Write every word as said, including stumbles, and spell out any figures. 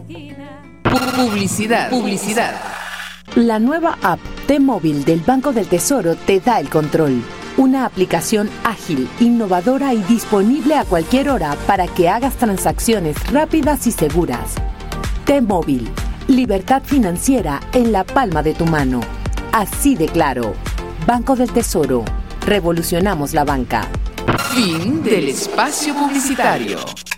Publicidad, publicidad. La nueva app T-Móvil del Banco del Tesoro te da el control. Una aplicación ágil, innovadora y disponible a cualquier hora para que hagas transacciones rápidas y seguras. T-Móvil, libertad financiera en la palma de tu mano. Así de claro. Banco del Tesoro. Revolucionamos la banca. Fin del espacio publicitario.